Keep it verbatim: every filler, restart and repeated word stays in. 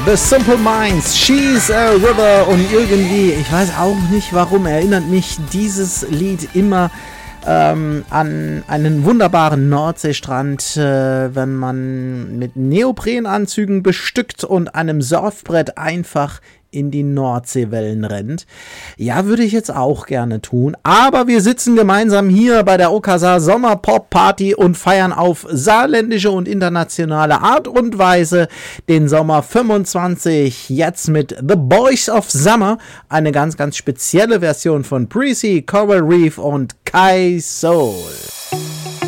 The Simple Minds, She's a River. Und irgendwie, ich weiß auch nicht warum, erinnert mich dieses Lied immer ähm, an einen wunderbaren Nordseestrand, äh, wenn man mit Neoprenanzügen bestückt und einem Surfbrett einfach in die Nordseewellen rennt. Ja, würde ich jetzt auch gerne tun. Aber wir sitzen gemeinsam hier bei der Okasa Sommerpop Party und feiern auf saarländische und internationale Art und Weise den Sommer fünfundzwanzig. Jetzt mit The Boys of Summer. Eine ganz, ganz spezielle Version von Breezy, Coral Reef und Kai Soul.